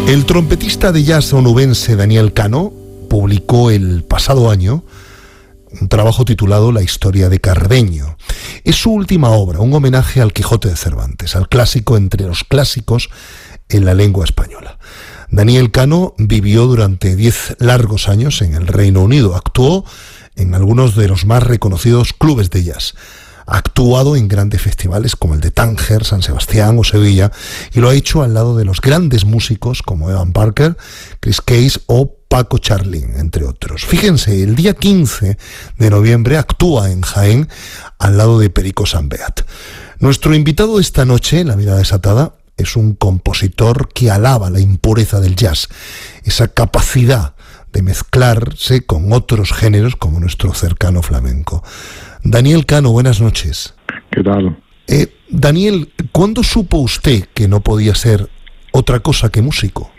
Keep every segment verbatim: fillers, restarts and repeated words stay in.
El trompetista de jazz onubense Daniel Cano publicó el pasado año un trabajo titulado La historia de Cardeño. Es su última obra, un homenaje al Quijote de Cervantes, al clásico entre los clásicos en la lengua española. Daniel Cano vivió durante diez largos años en el Reino Unido. Actuó en algunos de los más reconocidos clubes de jazz. Ha actuado en grandes festivales como el de Tánger, San Sebastián o Sevilla, y lo ha hecho al lado de los grandes músicos como Evan Parker, Chris Case o Paco Charlín, entre otros. Fíjense, el día quince de noviembre actúa en Jaén al lado de Perico Sambeat. Nuestro invitado esta noche, en La Mirada Desatada, es un compositor que alaba la impureza del jazz, esa capacidad de mezclarse con otros géneros como nuestro cercano flamenco. Daniel Cano, buenas noches. ¿Qué tal? Eh, Daniel, ¿cuándo supo usted que no podía ser otra cosa que músico?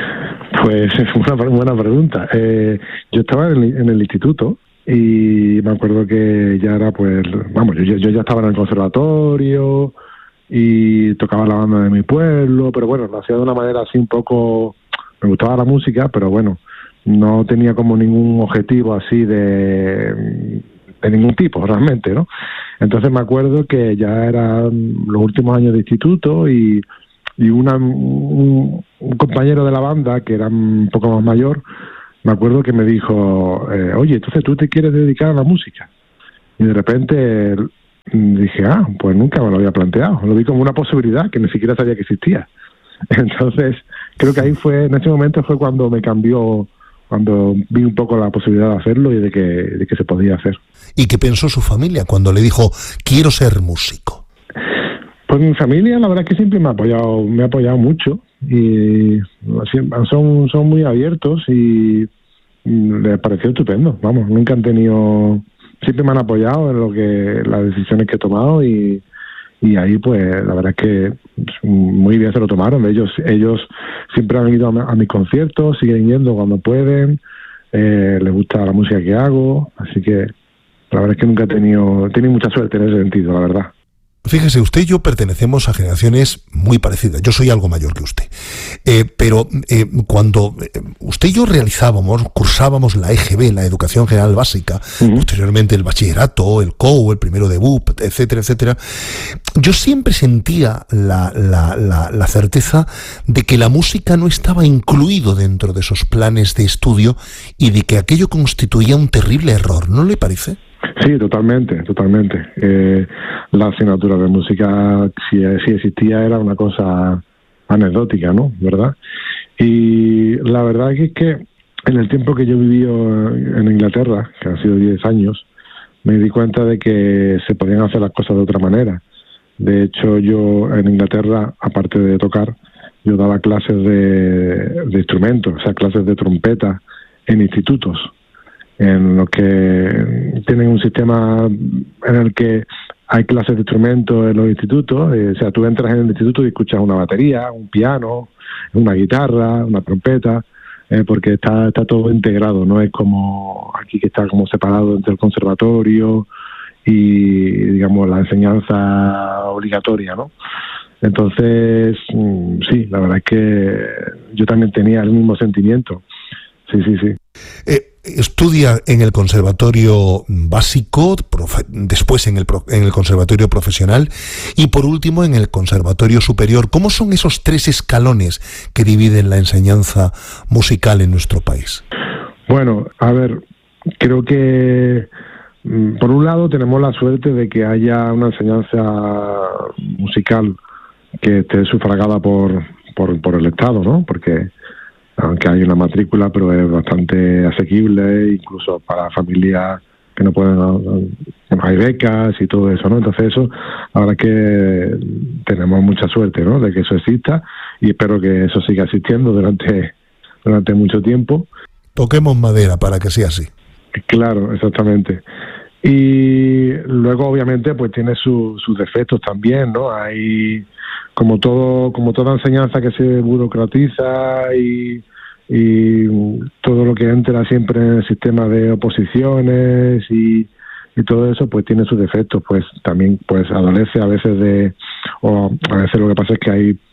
Pues es una buena pregunta. Eh, yo estaba en el, en el instituto y me acuerdo que ya era, pues, vamos, yo, yo ya estaba en el conservatorio y tocaba la banda de mi pueblo, pero bueno, lo hacía de una manera así un poco... Me gustaba la música, pero bueno, no tenía como ningún objetivo así de... de ningún tipo realmente, ¿no? Entonces me acuerdo que ya eran los últimos años de instituto y, y una, un, un compañero de la banda que era un poco más mayor, me acuerdo que me dijo, eh, oye, entonces tú te quieres dedicar a la música. Y de repente dije, ah, pues nunca me lo había planteado, lo vi como una posibilidad que ni siquiera sabía que existía. Entonces creo que ahí fue, en ese momento fue cuando me cambió, cuando vi un poco la posibilidad de hacerlo y de que, de que se podía hacer. ¿Y qué pensó su familia cuando le dijo, quiero ser músico? Pues mi familia, la verdad es que siempre me ha apoyado, me ha apoyado mucho y son, son muy abiertos y les pareció estupendo. Vamos, nunca han tenido, siempre me han apoyado en lo que las decisiones que he tomado y, y ahí pues la verdad es que muy bien se lo tomaron. Ellos, ellos siempre han ido a, a mis conciertos, siguen yendo cuando pueden, eh, les gusta la música que hago, así que la verdad es que nunca he tenido, he tenido mucha suerte en ese sentido, la verdad. Fíjese, usted y yo pertenecemos a generaciones muy parecidas. Yo soy algo mayor que usted. Eh, pero eh, cuando eh, usted y yo realizábamos, cursábamos la E G B, la Educación General Básica, uh-huh. posteriormente el bachillerato, el C O U, el primero de B U P, etcétera, etcétera, yo siempre sentía la, la, la, la certeza de que la música no estaba incluido dentro de esos planes de estudio y de que aquello constituía un terrible error. ¿No le parece? Sí, totalmente, totalmente. Eh, la asignatura de música, si, si existía, era una cosa anecdótica, ¿no? ¿Verdad? Y la verdad es que en el tiempo que yo viví en Inglaterra, que han sido diez años, me di cuenta de que se podían hacer las cosas de otra manera. De hecho, yo en Inglaterra, aparte de tocar, yo daba clases de, de instrumentos, o sea, clases de trompeta en institutos, en los que tienen un sistema en el que hay clases de instrumentos en los institutos, eh, o sea, tú entras en el instituto y escuchas una batería, un piano, una guitarra, una trompeta, eh, porque está está todo integrado, no es como aquí que está como separado entre el conservatorio y, digamos, la enseñanza obligatoria, ¿no? Entonces, sí, la verdad es que yo también tenía el mismo sentimiento. Sí, sí, sí. Eh, estudia en el conservatorio básico, profe, después en el, en el conservatorio profesional y por último en el conservatorio superior. ¿Cómo son esos tres escalones que dividen la enseñanza musical en nuestro país? Bueno, a ver, creo que por un lado tenemos la suerte de que haya una enseñanza musical que esté sufragada por, por, por el Estado, ¿no? Porque aunque hay una matrícula, pero es bastante asequible, incluso para familias que no pueden, no hay becas y todo eso, ¿no? Entonces eso, ahora que tenemos mucha suerte, ¿no?, de que eso exista, y espero que eso siga existiendo durante, durante mucho tiempo. Toquemos madera para que sea así. Claro, exactamente. Y luego, obviamente, pues tiene su, sus defectos también, ¿no? Hay, como todo, como toda enseñanza que se burocratiza y, y todo lo que entra siempre en el sistema de oposiciones y, y todo eso, pues tiene sus defectos, pues también pues adolece a veces de, o a veces lo que pasa es que hay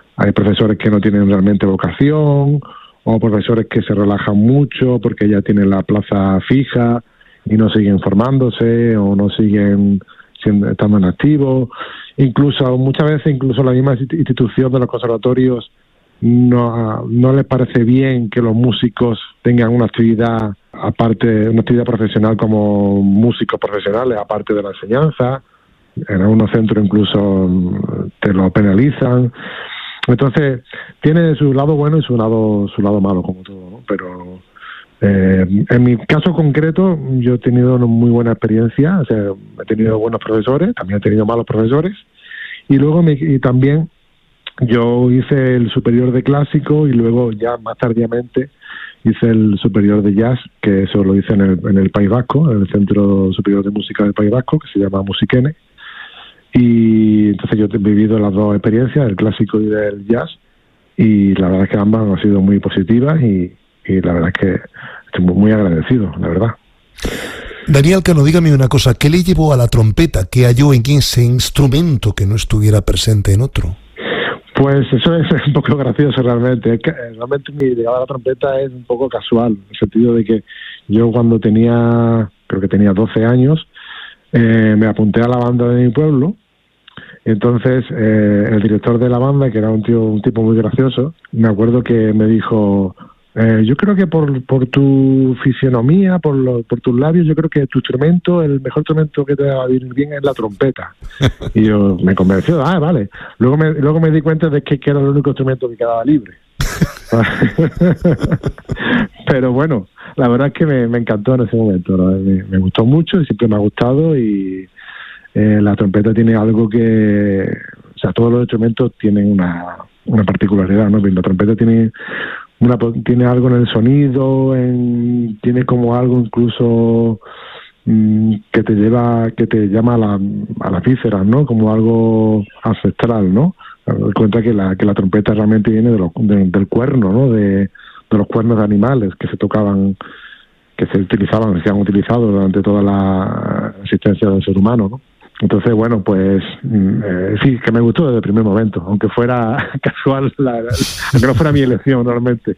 hay profesores que no tienen realmente vocación, o profesores que se relajan mucho porque ya tienen la plaza fija y no siguen formándose o no siguen siendo, estando en activo. Incluso, muchas veces, incluso la misma institución de los conservatorios no, no les parece bien que los músicos tengan una actividad aparte, una actividad profesional como músicos profesionales, aparte de la enseñanza. En algunos centros incluso te lo penalizan. Entonces, tiene su lado bueno y su lado su lado malo, como todo, ¿no? Pero eh, en mi caso concreto, yo he tenido una muy buena experiencia. O sea, he tenido buenos profesores, también he tenido malos profesores. Y luego me, y también yo hice el superior de clásico y luego ya más tardíamente hice el superior de jazz, que eso lo hice en el, en el País Vasco, en el Centro Superior de Música del País Vasco, que se llama Musiquene. Y entonces yo he vivido las dos experiencias, el clásico y del jazz, y la verdad es que ambas han sido muy positivas y, y la verdad es que estoy muy, muy agradecido, la verdad. Daniel Cano, dígame una cosa, ¿qué le llevó a la trompeta? ¿Qué halló en ese instrumento que no estuviera presente en otro? Pues eso es un poco gracioso realmente. Es que realmente mi llegada a la trompeta es un poco casual, en el sentido de que yo cuando tenía, creo que tenía doce años, eh, me apunté a la banda de mi pueblo. Entonces eh, el director de la banda, que era un tío, un tipo muy gracioso, me acuerdo que me dijo: eh, yo creo que por, por tu fisionomía, por, lo, por tus labios, yo creo que tu instrumento, el mejor instrumento que te va a venir bien es la trompeta. Y yo me convenció, ah, vale. Luego me, luego me di cuenta de que, que era el único instrumento que quedaba libre. Pero bueno, la verdad es que me, me encantó en ese momento, ¿no? me, me gustó mucho y siempre me ha gustado. Y eh, la trompeta tiene algo que, o sea, todos los instrumentos tienen una, una particularidad, ¿no? La trompeta tiene una, tiene algo en el sonido, en, tiene como algo incluso mmm, que te lleva, que te llama a la, a las vísceras, ¿no? Como algo ancestral, ¿no? Me cuenta que la que la trompeta realmente viene de los, de, del cuerno, ¿no? De, de los cuernos de animales que se tocaban, que se utilizaban, que se han utilizado durante toda la existencia del ser humano, ¿no? Entonces, bueno, pues eh, sí, que me gustó desde el primer momento, aunque fuera casual, la, la, aunque no fuera mi elección realmente.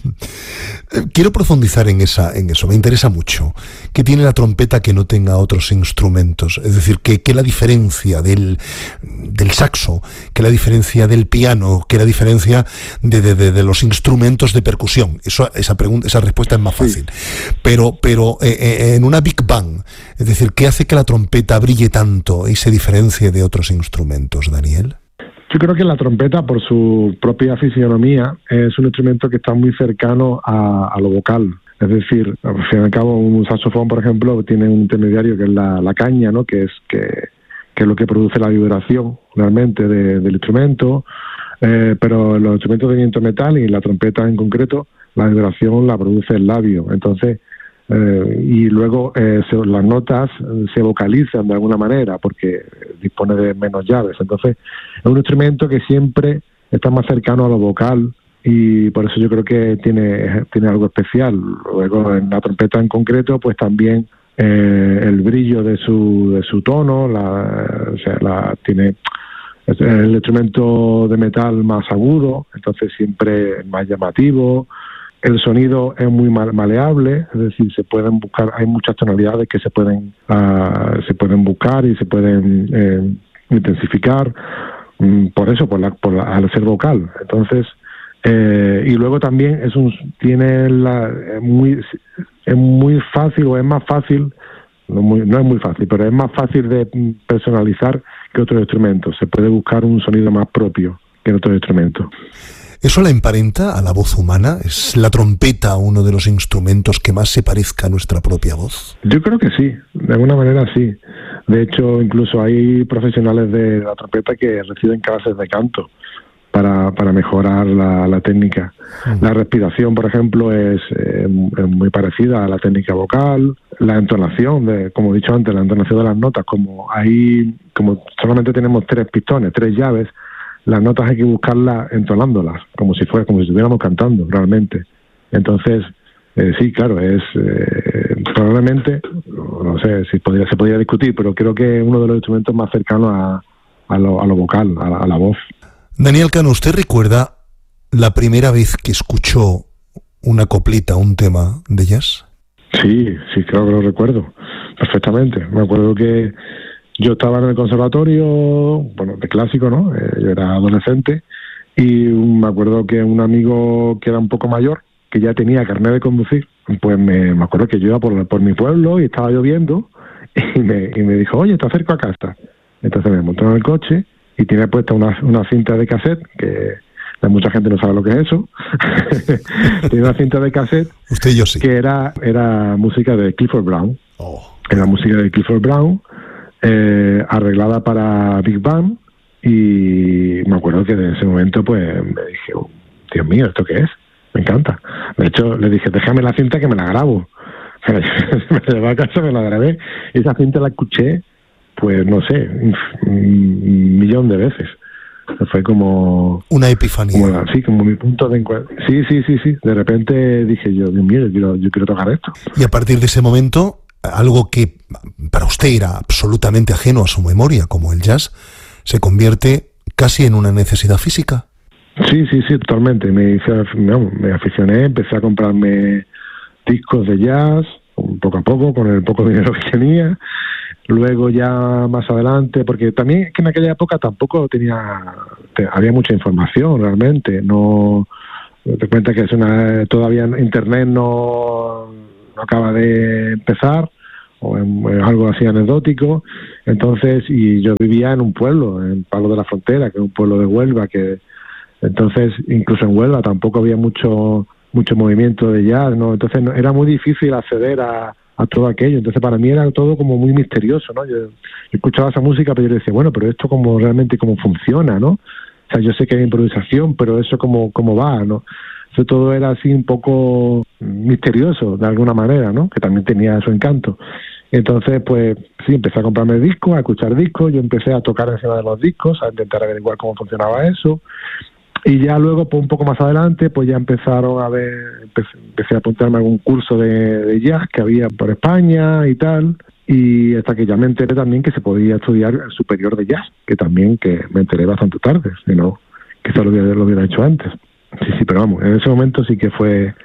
Quiero profundizar en esa, en eso, me interesa mucho. ¿Qué tiene la trompeta que no tenga otros instrumentos? Es decir, ¿qué, qué la diferencia del, del saxo? ¿Qué la diferencia del piano? ¿Qué la diferencia de, de, de, de los instrumentos de percusión? Eso, esa pregunta, esa respuesta es más fácil. Sí. Pero, pero eh, eh, en una Big Bang, es decir, ¿qué hace que la trompeta brille tanto y se diferencie de otros instrumentos, Daniel? Yo creo que la trompeta, por su propia fisionomía, es un instrumento que está muy cercano a, a lo vocal. Es decir, al fin y al cabo, un saxofón, por ejemplo, tiene un intermediario que es la, la caña, ¿no? Que es que, que es lo que produce la vibración realmente de, del instrumento. Eh, pero los instrumentos de viento metal y la trompeta en concreto, la vibración la produce el labio. Entonces, Eh, y luego eh, se, las notas se vocalizan de alguna manera porque dispone de menos llaves. Entonces es un instrumento que siempre está más cercano a lo vocal y por eso yo creo que tiene, tiene algo especial. Luego en la trompeta en concreto pues también eh, el brillo de su, de su tono, la, o sea, la, tiene es el instrumento de metal más agudo, entonces siempre más llamativo. El sonido es muy maleable, es decir, se pueden buscar, hay muchas tonalidades que se pueden uh, se pueden buscar y se pueden eh, intensificar, um, por eso, por la, por la, al ser vocal. Entonces, eh, y luego también es un tiene la es muy es muy fácil o es más fácil, no, muy, no es muy fácil, pero es más fácil de personalizar que otros instrumentos. Se puede buscar un sonido más propio que en otros instrumentos. ¿Eso la emparenta a la voz humana? ¿Es la trompeta uno de los instrumentos que más se parezca a nuestra propia voz? Yo creo que sí, de alguna manera sí. De hecho, incluso hay profesionales de la trompeta que reciben clases de canto para, para mejorar la, la técnica. Mm. La respiración, por ejemplo, es, eh, es muy parecida a la técnica vocal. La entonación, de, como he dicho antes, la entonación de las notas, como hay, como solamente tenemos tres pistones, tres llaves, las notas hay que buscarlas entonándolas, como si fuera, como si estuviéramos cantando realmente. Entonces, eh, sí, claro, es eh, probablemente, no sé si podría, se podría discutir, pero creo que es uno de los instrumentos más cercanos a, a, lo, a lo vocal, a la, a la voz. Daniel Cano, ¿usted recuerda la primera vez que escuchó una coplita, un tema de jazz? Sí, sí, creo que lo recuerdo perfectamente. Me acuerdo que yo estaba en el conservatorio, bueno, de clásico, ¿no? Eh, yo era adolescente y me acuerdo que un amigo que era un poco mayor, que ya tenía carnet de conducir, pues me, me acuerdo que yo iba por, por mi pueblo y estaba lloviendo y me, y me dijo, oye, te acerco a casa. Entonces me montó en el coche y tiene puesta una, una cinta de cassette, que mucha gente no sabe lo que es eso. Tiene una cinta de cassette. Usted y yo sí. Que era, era música de Clifford Brown. Oh. Era música de Clifford Brown, eh, arreglada para Big Band, y me acuerdo que en ese momento pues me dije, oh, Dios mío, ¿esto qué es? Me encanta. De hecho, le dije, déjame la cinta que me la grabo. Me llevé a casa, me la grabé, y esa cinta la escuché, pues no sé, un, un millón de veces. Fue como... Una epifanía. Como, sí, como mi punto de encuentro. Sí, sí, sí, sí. De repente dije yo, Dios mío, yo quiero, yo quiero tocar esto. Y a partir de ese momento, algo que para usted era absolutamente ajeno a su memoria, como el jazz, se convierte casi en una necesidad física. Sí, sí, sí, totalmente. Me, hice, no, me aficioné, empecé a comprarme discos de jazz, poco a poco, con el poco dinero que tenía. Luego ya más adelante, porque también que en aquella época tampoco tenía, te, había mucha información realmente, no te cuenta que es una, todavía internet no, no acaba de empezar, o en, en algo así anecdótico. Entonces, y yo vivía en un pueblo, en Palo de la Frontera, que es un pueblo de Huelva, que entonces incluso en Huelva tampoco había mucho mucho movimiento de jazz, ¿no? Entonces no, era muy difícil acceder a a todo aquello. Entonces para mí era todo como muy misterioso, ¿no? Yo, yo escuchaba esa música, pero yo decía, bueno, pero esto como realmente cómo funciona, ¿no? O sea, yo sé que hay improvisación, pero eso cómo, cómo va, ¿no? Eso todo era así un poco misterioso, de alguna manera, ¿no? Que también tenía su encanto. Entonces, pues sí, empecé a comprarme discos, a escuchar discos, yo empecé a tocar encima de los discos, a intentar averiguar cómo funcionaba eso. Y ya luego, pues un poco más adelante, pues ya empezaron a ver, empecé, empecé a apuntarme a algún curso de, de jazz que había por España y tal, y hasta que ya me enteré también que se podía estudiar el superior de jazz, que también que me enteré bastante tarde, si no, quizás lo hubiera, lo hubiera hecho antes. Sí, sí, pero vamos, en ese momento sí que fue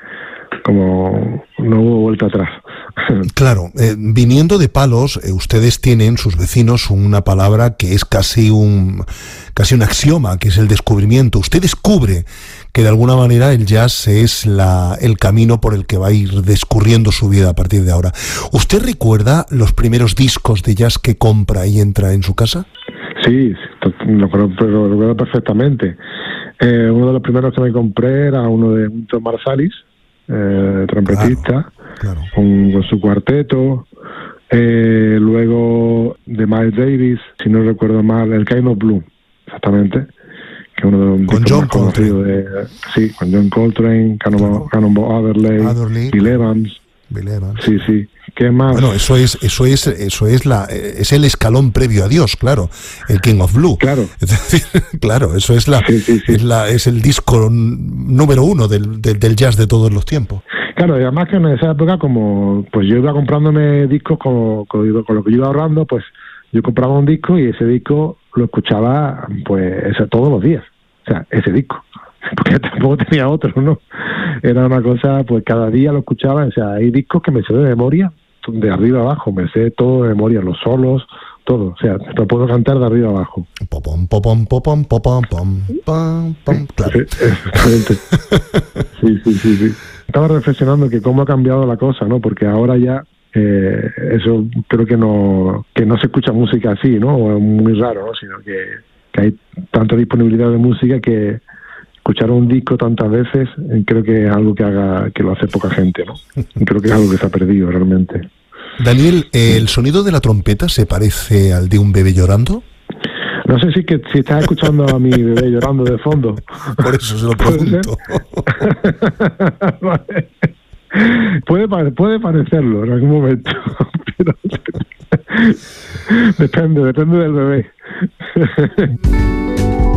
como no hubo vuelta atrás. Claro, eh, viniendo de Palos, eh, ustedes tienen, sus vecinos, una palabra que es casi un casi un axioma, que es el descubrimiento. Usted descubre que de alguna manera el jazz es la, el camino por el que va a ir descurriendo su vida a partir de ahora. ¿Usted recuerda los primeros discos de jazz que compra y entra en su casa? Sí, lo recuerdo perfectamente. Eh, uno de los primeros que me compré era uno de Wynton Marsalis, eh, trompetista, claro, claro. Con, con su cuarteto. Eh, luego de Miles Davis, si no recuerdo mal, el Kind of Blue, exactamente, que uno de los con John más conocidos de, sí, con John Coltrane, Cannonball, Cannonball Adderley, Adderley, Bill Evans. Bill Evans. Sí, sí. ¿Qué más? Bueno, eso es, eso es, eso es la, es el escalón previo a Dios, claro, el King of Blue. Claro. Es decir, claro, eso es la, sí, sí, sí. es la, es el disco número uno del, del, del jazz de todos los tiempos. Claro, y además que en esa época, como pues yo iba comprándome discos con, con, con lo que yo iba ahorrando, pues yo compraba un disco y ese disco lo escuchaba, pues, eso, todos los días. O sea, ese disco. Porque tampoco tenía otro, ¿no? Era una cosa, pues cada día lo escuchaba. O sea, hay discos que me sé de memoria, de arriba abajo, me sé todo de memoria, los solos, todo. O sea, lo puedo cantar de arriba abajo. Popom, popom, popom, popom, pom, pom, pom, claro. Exactamente. Sí, sí, sí, sí. Estaba reflexionando que cómo ha cambiado la cosa, ¿no? Porque ahora ya eh, eso creo que no que no se escucha música así, ¿no? O es muy raro, ¿no? Sino que, que hay tanta disponibilidad de música que escuchar un disco tantas veces creo que es algo que haga que lo hace poca gente, ¿no? Creo que es algo que se ha perdido realmente. Daniel, ¿el sonido de la trompeta se parece al de un bebé llorando? No sé si que si estás escuchando a mi bebé llorando de fondo. Por eso se lo pregunto. Vale. Puede, puede parecerlo en algún momento, pero depende, depende del bebé.